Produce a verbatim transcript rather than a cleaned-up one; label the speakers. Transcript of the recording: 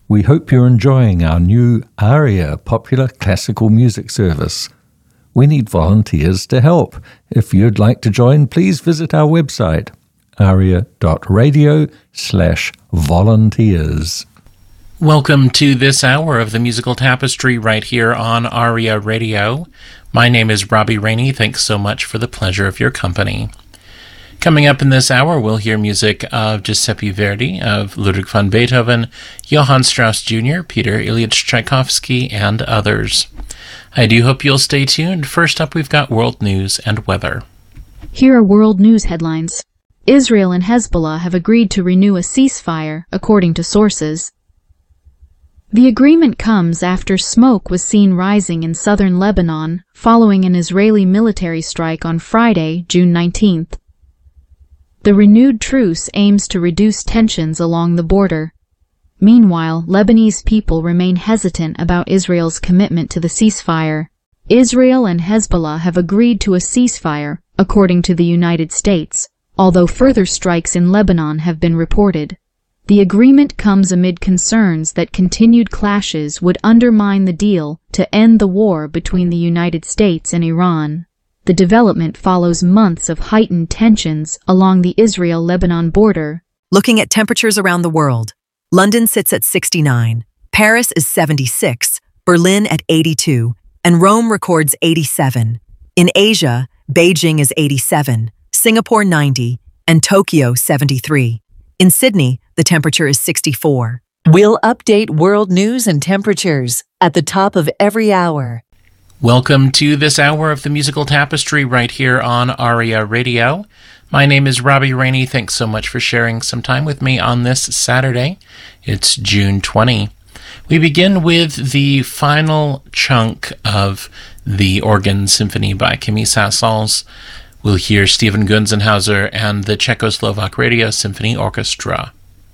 Speaker 1: We hope you're enjoying our new ARIA popular classical music service. We need volunteers to help. If you'd like to join, please visit our website, aria.radio slash volunteers.
Speaker 2: Welcome to this hour of the Musical Tapestry right here on ARIA Radio. My name is Robbie Rainey. Thanks so much for the pleasure of your company. Coming up in this hour, we'll hear music of Giuseppe Verdi, of Ludwig van Beethoven, Johann Strauss Junior, Peter Ilyich Tchaikovsky, and others. I do hope you'll stay tuned. First up, we've got world news and weather.
Speaker 3: Here are world news headlines. Israel and Hezbollah have agreed to renew a ceasefire, according to sources. The agreement comes after smoke was seen rising in southern Lebanon following an Israeli military strike on Friday, June nineteenth. The renewed truce aims to reduce tensions along the border. Meanwhile, Lebanese people remain hesitant about Israel's commitment to the ceasefire. Israel and Hezbollah have agreed to a ceasefire, according to the United States, although further strikes in Lebanon have been reported. The agreement comes amid concerns that continued clashes would undermine the deal to end the war between the United States and Iran. The development follows months of heightened tensions along the Israel-Lebanon border.
Speaker 4: Looking at temperatures around the world, London sits at sixty-nine, Paris is seventy-six, Berlin at eighty-two, and Rome records eighty-seven. In Asia, Beijing is eighty-seven, Singapore ninety, and Tokyo seventy-three. In Sydney, the temperature is sixty-four.
Speaker 5: We'll update world news and temperatures at the top of every hour.
Speaker 2: Welcome to this hour of the Musical Tapestry right here on ARIA Radio. My name is Robbie Rainey. Thanks so much for sharing some time with me on this Saturday. It's June twentieth. We begin with the final chunk of the Organ Symphony by Camille Saint-Saëns. We'll hear Stephen Gunzenhauser and the Czechoslovak Radio Symphony Orchestra.